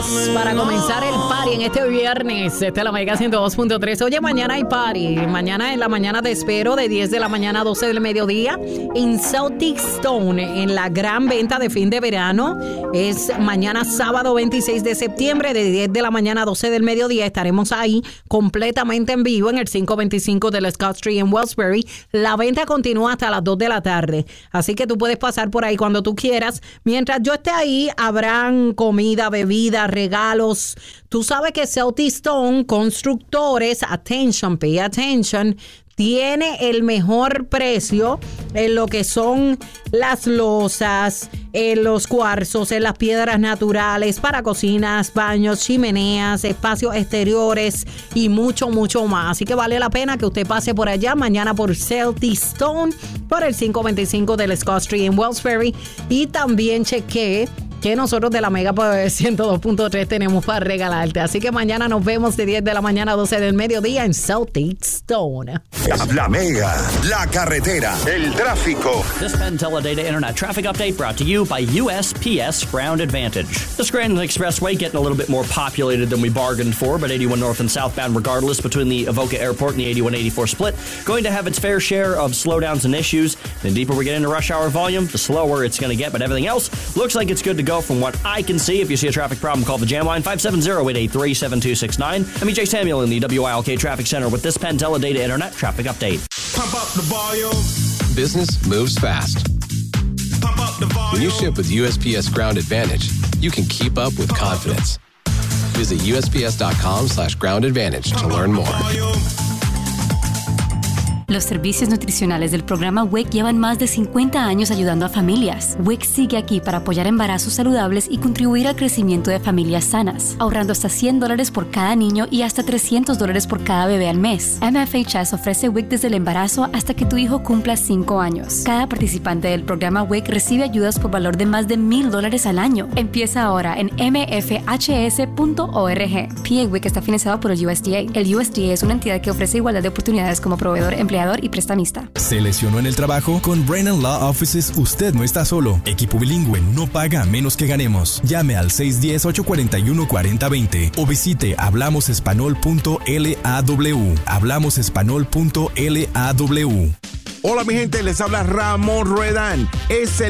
para comenzar el party en este viernes. Esta es la Mega 102.3. Oye, mañana hay party. Mañana en la mañana te espero de 10 de la mañana a 12 del mediodía en Celtic Stone, en la gran venta de fin de verano. Es mañana sábado 26 de septiembre de 10 de la mañana a 12 del mediodía. Estaremos ahí completamente en vivo en el 525 de la Scott Street en Wellsbury. La venta continúa hasta las 2 de la tarde. Así que tú puedes pasar por ahí cuando tú quieras. Mientras yo esté ahí, habrán comida, bebida, regalos. Tú sabes que Celtic Stone Constructores, attention, pay attention, tiene el mejor precio en lo que son las losas, en los cuarzos, en las piedras naturales, para cocinas, baños, chimeneas, espacios exteriores y mucho, mucho más. Así que vale la pena que usted pase por allá mañana por Celtic Stone, por el 525 del Scott Street en Wellsbury. Y también chequeé que nosotros de la Mega 102.3 tenemos para regalarte. Así que mañana nos vemos de 10 de la mañana a 12 del mediodía en Celtic Stone. La Mega, la carretera, el tráfico. This Penn Teledata Internet Traffic Update brought to you by USPS Ground Advantage. The Scranton Expressway getting a little bit more populated than we bargained for, but 81 north and southbound regardless between the Avoca Airport and the 81-84 split going to have its fair share of slowdowns and issues. The deeper we get into rush hour volume, the slower it's going to get, but everything else looks like it's good to go from what I can see. If you see a traffic problem, call the Jam Line 570-883-7269. I'm EJ Samuel in the WILK Traffic Center with this Penn Teledata Internet Traffic Update. Pump up the volume. Business moves fast. Pump up the volume. When you ship with USPS Ground Advantage, you can keep up with confidence. Visit USPS.com/Ground Advantage to learn more. Los servicios nutricionales del programa WIC llevan más de 50 años ayudando a familias. WIC sigue aquí para apoyar embarazos saludables y contribuir al crecimiento de familias sanas, ahorrando hasta $100 por cada niño y hasta $300 por cada bebé al mes. MFHS ofrece WIC desde el embarazo hasta que tu hijo cumpla 5 años. Cada participante del programa WIC recibe ayudas por valor de más de $1,000 al año. Empieza ahora en mfhs.org. PA WIC está financiado por el USDA. El USDA es una entidad que ofrece igualdad de oportunidades como proveedor, empleador y prestamista. ¿Se lesionó en el trabajo? Con Brennan Law Offices usted no está solo. Equipo bilingüe no paga menos que ganemos. Llame al 610-841-4020 o visite hablamosespanol.law. Hablamosespanol.law. Hola mi gente, les habla Ramón Ruedán. Es